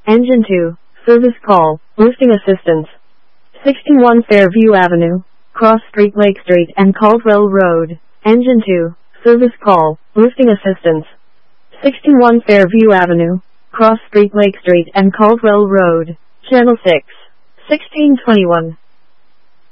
Engine 2, service call, roofing assistance. 61 Fairview Avenue, Cross Street, Lake Street and Caldwell Road. Engine 2, service call, roofing assistance. 61 Fairview Avenue, Cross Street, Lake Street and Caldwell Road. Channel 6, 1621.